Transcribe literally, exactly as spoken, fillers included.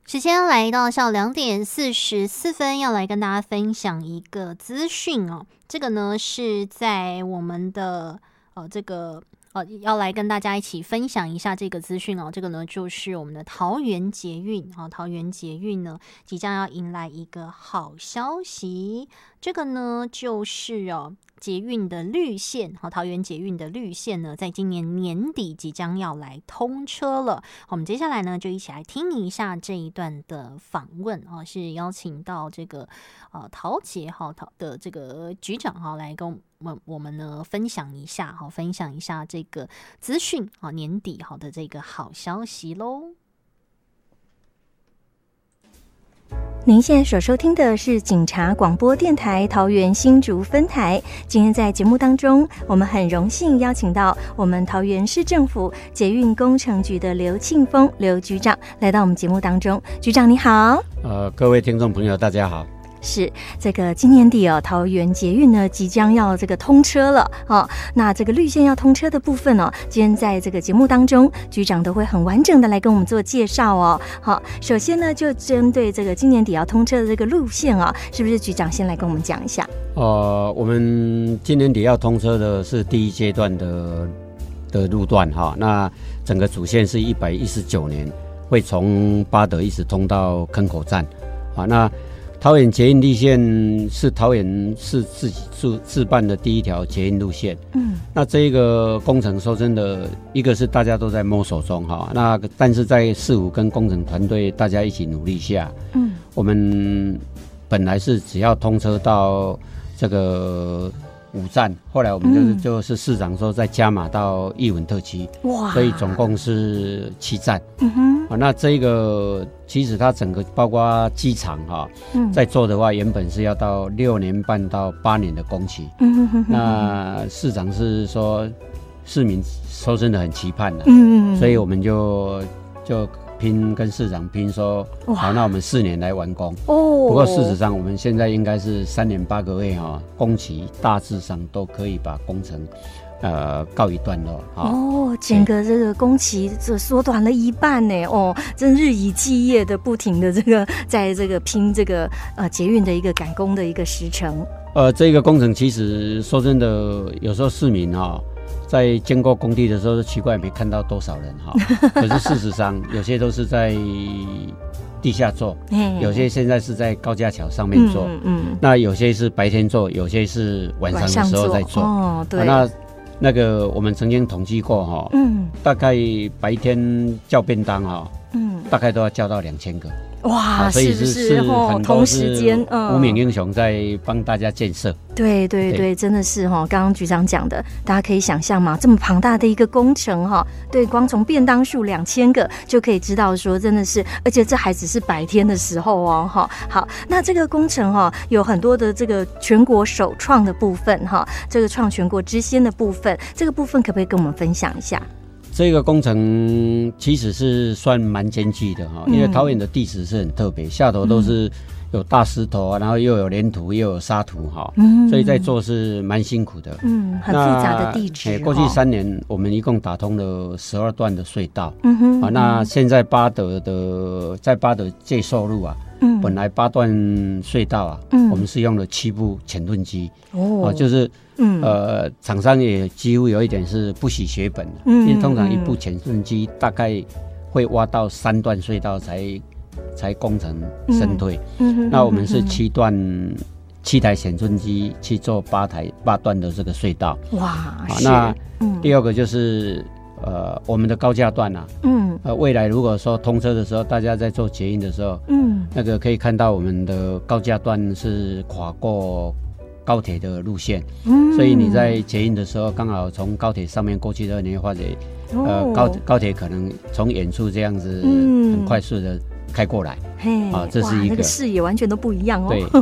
时间来到下午两点四十四分，要来跟大家分享一个资讯哦。这个呢是在我们的呃这个呃要来跟大家一起分享一下这个资讯哦。这个呢就是我们的桃园捷运啊、哦，桃园捷运呢即将要迎来一个好消息。这个呢就是哦。捷运的绿线，桃园捷运的绿线呢，在今年年底即将要来通车了。我们接下来呢，就一起来听一下这一段的访问啊，是邀请到这个呃桃捷哈桃的这个局长哈来跟我们我们呢分享一下哈，分享一下这个资讯啊，年底好的这个好消息喽。 您现在所收听的是警察广播电台桃园新竹分台。今天在节目当中，我们很荣幸邀请到我们桃园市政府捷运工程局的刘庆丰刘局长来到我们节目当中。局长你好。 呃，各位听众朋友大家好。 是这个今年底哦，桃园捷运呢即将要这个通车了哦。那这个绿线要通车的部分哦，今天在这个节目当中，局长都会很完整的来跟我们做介绍哦。好，首先呢，就针对这个今年底要通车的这个路线啊、哦，是不是局长先来跟我们讲一下？ 呃，我们今年底要通车的是第一阶段的的路段哈，那整个主线是一百一十九年，会从八德一直通到坑口站啊，那。桃园捷运绿线是桃园市自己自自办的第一条捷运路线。嗯，那这一个工程说真的，一个是大家都在摸索中哈，那但是在市府跟工程团队大家一起努力下，嗯，我们本来是只要通车到这个五站，后来我们就是、嗯、就是市长说再加码到艺文特区，哇，所以总共是七站。嗯哼，啊，那这个其实它整个包括机场哈、嗯，在做的话，原本是要到六年半到八年的工期。嗯哼哼哼，那市长是说市民说真的很期盼的，嗯，所以我们就就。拼跟市长拼说好，那我们四年来完工哦。不过事实上，我们现在应该是三年八个月哈，工期大致上都可以把工程呃告一段落哦。整个这个工期这缩短了一半呢哦，真日以继夜的不停的这个在这个拼这个呃捷运的一个赶工的一个时程。 呃，这个工程其实说真的，有时候市民哈。在经过工地的时候，奇怪没看到多少人哈，可是事实上有些都是在地下做，有些现在是在高架桥上面做，嗯嗯，那有些是白天做，有些是晚上的时候在做。哦，对。那那个我们曾经统计过哈，嗯，大概白天叫便当哈，嗯，大概都要叫到两千个。 哇， 所以是是是哦， 同时间， 嗯，无名英雄在帮大家建设。 对对 对, 对，真的是哈，刚刚局长讲的，大家可以想象嘛，这么庞大的一个工程哈，对，光从便当数两千个就可以知道说，真的是，而且这还只是白天的时候哦，哈。好，那这个工程哈，有很多的这个全国首创的部分哈，这个创全国之先的部分，这个部分可不可以跟我们分享一下？ 这个工程其实是算蛮艰巨的哈，因为桃园的地质是很特别，下头都是有大石头啊，然后又有黏土又有沙土哈，嗯，所以在做是蛮辛苦的， 嗯，很复杂的地质。 过去三年我们一共打通了十二段的隧道，嗯哼，啊，那现在八德的在八德介寿路啊。嗯，本来八段隧道啊，嗯，我们是用了七部潜盾机，哦，啊，就是，嗯，呃，厂商也几乎有一点是不惜血本的，嗯，因为通常一部潜盾机大概会挖到三段隧道才才功成身退，嗯，嗯，那我们是七段。七台潜盾机去做八台八段的这个隧道，哇，啊，那，嗯，第二个就是呃我们的高架段啊，嗯，呃未来如果说通车的时候，大家在做捷运的时候，嗯，那个可以看到我们的高架段是跨过高铁的路线，嗯，所以你在捷运的时候，刚好从高铁上面过去的时候，你会发觉，哦，呃高高铁可能从远处这样子很快速的开过来，嘿， 啊，这是一个、那个视野完全都不一样哦。 对。